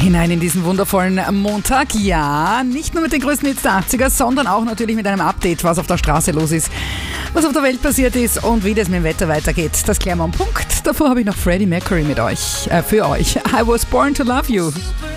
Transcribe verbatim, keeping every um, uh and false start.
Hinein in diesen wundervollen Montag. Ja, nicht nur mit den größten Hits der achtziger, sondern auch natürlich mit einem Update, was auf der Straße los ist, was auf der Welt passiert ist und wie das mit dem Wetter weitergeht. Das klären wir am Punkt. Davor habe ich noch Freddie Mercury mit euch, äh, für euch. I was born to love you.